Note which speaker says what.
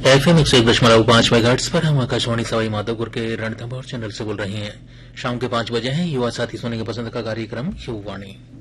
Speaker 1: FM 101.5 megahertz पर हम आकाशवाणी सवाई माधोपुर के रणथंभौर चैनल से बोल रहे हैं। शाम के 5 बजे हैं। युवा साथी सुनेंगे पसंद का कार्यक्रम युवाणी।